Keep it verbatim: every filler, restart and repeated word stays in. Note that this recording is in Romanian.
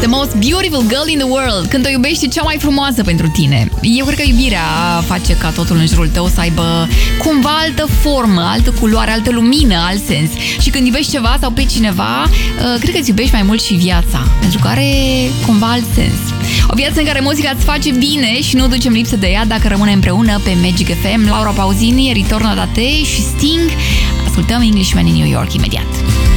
The most beautiful girl in the world. Când o iubești, cea mai frumoasă pentru tine. Eu cred că iubirea face ca totul în jurul tău să aibă cumva altă formă, altă culoare, altă lumină, alt sens. Și când iubești ceva sau pe cineva, cred că îți iubești mai mult și viața, pentru că are cumva alt sens. O viață în care muzica îți face bine și nu ducem lipsă de ea dacă rămânem împreună pe Magic F M. Laura Pausini, Ritorno da te și Sting. Ascultăm Englishman in New York imediat.